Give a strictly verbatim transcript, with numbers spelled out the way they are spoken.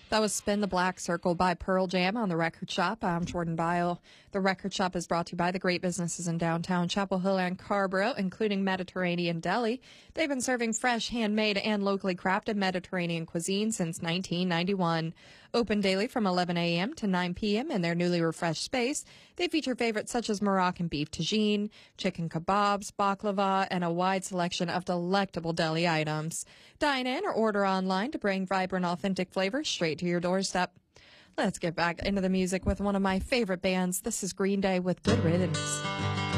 That was Spin the Black Circle by Pearl Jam on The Record Shop. I'm Jordan Bile. The Record Shop is brought to you by the great businesses in downtown Chapel Hill and Scarborough, including Mediterranean Deli. They've been serving fresh, handmade, and locally crafted Mediterranean cuisine since nineteen ninety-one. Open daily from eleven a.m. to nine p.m. in their newly refreshed space. They feature favorites such as Moroccan beef tagine, chicken kebabs, baklava, and a wide selection of delectable deli items. Dine in or order online to bring vibrant, authentic flavors straight to your doorstep. Let's get back into the music with one of my favorite bands. This is Green Day with Good Riddance.